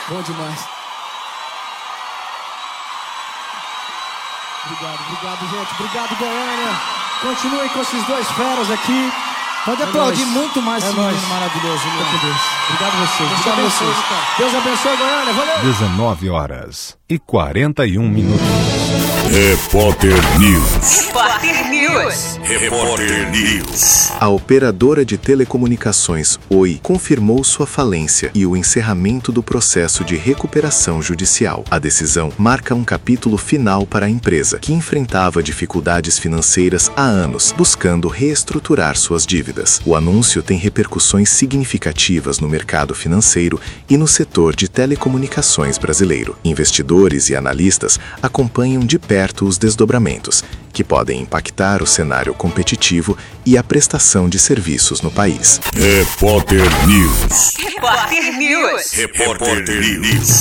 Bom demais. Obrigado, gente. Obrigado, Goiânia. Continuem com esses dois feras aqui. Pode aplaudir muito mais esse menino maravilhoso. Obrigado a vocês. Obrigado a vocês. Deus abençoe, Goiânia. Valeu. 19h41. Repórter News. Repórter News. Repórter News. A operadora de telecomunicações Oi confirmou sua falência e o encerramento do processo de recuperação judicial. A decisão marca um capítulo final para a empresa, que enfrentava dificuldades financeiras há anos, buscando reestruturar suas dívidas. O anúncio tem repercussões significativas no mercado financeiro e no setor de telecomunicações brasileiro. Investidores e analistas acompanham de perto os desdobramentos, que podem impactar o cenário competitivo e a prestação de serviços no país. Repórter News. Repórter News. Repórter News.